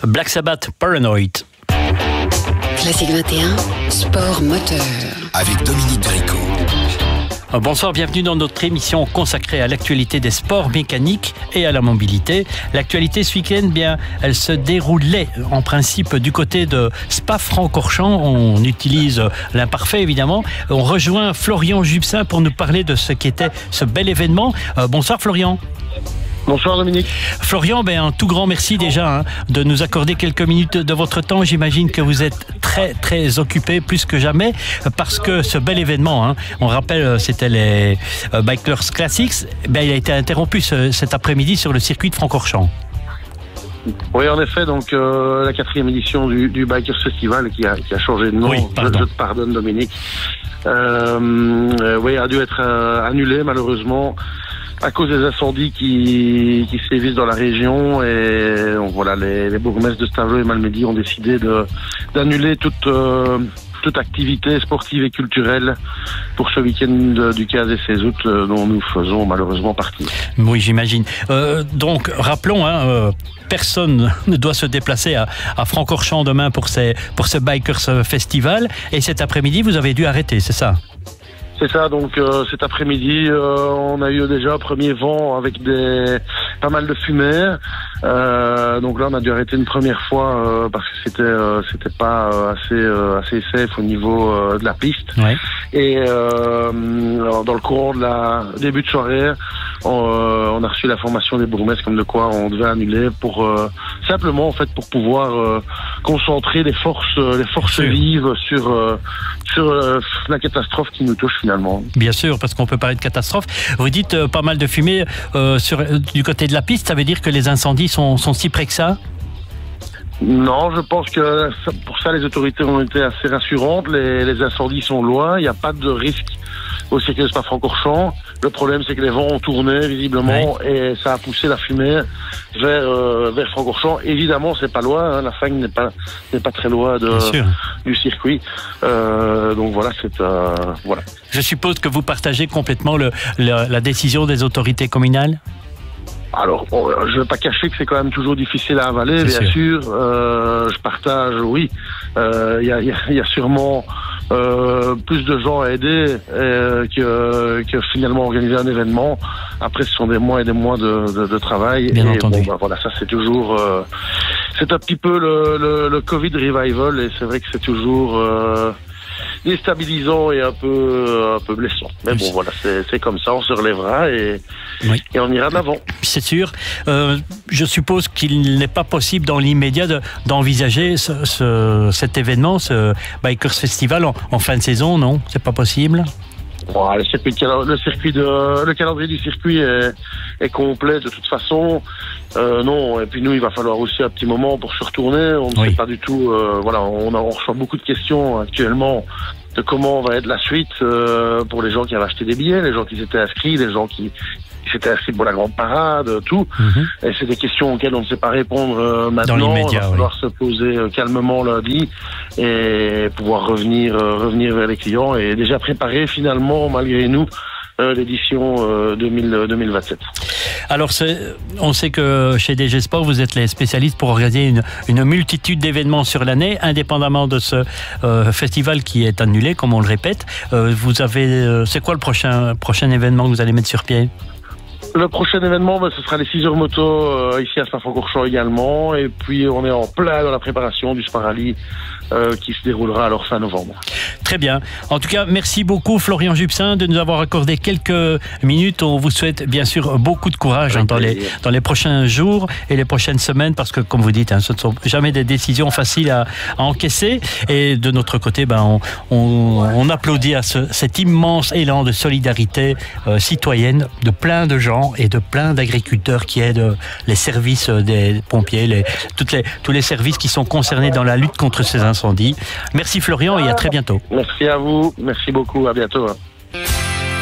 Black Sabbath, Paranoid. Classique 21, sport moteur. Avec Dominique Derico. Bonsoir, bienvenue dans notre émission consacrée à l'actualité des sports mécaniques et à la mobilité. L'actualité ce week-end, bien, elle se déroulait en principe du côté de Spa-Francorchamps. On utilise l'imparfait évidemment. On rejoint Florian Jubsin pour nous parler de ce qu'était ce bel événement. Bonsoir Florian. Bonsoir Dominique. Florian, un tout grand merci déjà de nous accorder quelques minutes de votre temps. J'imagine que vous êtes très occupé, plus que jamais, parce que ce bel événement, on rappelle, c'était les Bikers Classics, il a été interrompu cet après-midi sur le circuit de Francorchamps. Oui, en effet, donc la 4e édition du Bikers Festival qui a changé de nom. Oui, je te pardonne Dominique. A dû être annulé malheureusement à cause des incendies qui sévissent dans la région, et donc voilà, les bourgmestres de Stavelot et Malmedy ont décidé d'annuler toute activité sportive et culturelle pour ce week-end du 15 et 16 août dont nous faisons malheureusement partie. Oui, j'imagine. Donc, rappelons, personne ne doit se déplacer à Francorchamps demain pour ce Bikers Festival, et cet après-midi, vous avez dû arrêter, c'est ça ? C'est ça, donc cet après-midi, on a eu déjà un premier vent avec pas mal de fumée. Donc là, on a dû arrêter une première fois parce que c'était pas assez safe au niveau de la piste. Ouais. Et dans le courant de début de soirée, on a reçu l'information des bourgmestres comme de quoi on devait annuler pour simplement en fait pour pouvoir concentrer les forces vives sur la catastrophe qui nous touche finalement. Bien sûr, parce qu'on peut parler de catastrophe. Vous dites pas mal de fumée du côté de la piste, ça veut dire que les incendies sont si près que ça ? Non, je pense que pour ça les autorités ont été assez rassurantes. Les incendies sont loin, il n'y a pas de risque au circuit de Spa-Francorchamps. Le problème, c'est que les vents ont tourné visiblement, oui, et ça a poussé la fumée vers Francorchamps. Évidemment, c'est pas loin, la Fagne n'est pas très loin du circuit. Donc voilà, voilà. Je suppose que vous partagez complètement la décision des autorités communales. Alors, je ne vais pas cacher que c'est quand même toujours difficile à avaler, bien sûr. Je partage, oui. Il y a sûrement plus de gens à aider que finalement organiser un événement. Après, ce sont des mois et des mois de travail. Bien entendu. Voilà, ça c'est toujours... c'est un petit peu le Covid revival, et c'est vrai que c'est toujours... déstabilisant et un peu blessant. Mais bon, voilà, c'est comme ça, on se relèvera et on ira de l'avant. C'est sûr. Je suppose qu'il n'est pas possible dans l'immédiat d'envisager cet événement, ce Bikers Festival en fin de saison, non ? C'est pas possible ? Bon, le calendrier du circuit est complet de toute façon. Non, et puis nous, il va falloir aussi un petit moment pour se retourner. On ne sait pas du tout. On reçoit beaucoup de questions actuellement de comment va être la suite pour les gens qui avaient acheté des billets, les gens qui s'étaient inscrits, les gens qui s'étaient inscrits pour la grande parade, tout. Et c'est des questions auxquelles on ne sait pas répondre maintenant. Dans l'immédiat, il va falloir se poser calmement lundi et pouvoir revenir vers les clients et déjà préparer finalement, malgré nous, l'édition 2027. Alors, on sait que chez DG Sport, vous êtes les spécialistes pour organiser une multitude d'événements sur l'année, indépendamment de ce festival qui est annulé, comme on le répète. C'est quoi le prochain événement que vous allez mettre sur pied ? Le prochain événement, ce sera les 6 heures moto ici à Spa-Francorchamps également. Et puis, on est en plein dans la préparation du Spa-Rally qui se déroulera alors fin novembre. Très bien. En tout cas, merci beaucoup Florian Jubsin de nous avoir accordé quelques minutes. On vous souhaite bien sûr beaucoup de courage dans les prochains jours et les prochaines semaines, parce que comme vous dites, ce ne sont jamais des décisions faciles à encaisser. Et de notre côté, on applaudit à cet immense élan de solidarité citoyenne de plein de gens et de plein d'agriculteurs qui aident les services des pompiers, tous les services qui sont concernés dans la lutte contre ces incendies. Merci Florian et à très bientôt. Merci à vous, merci beaucoup, à bientôt.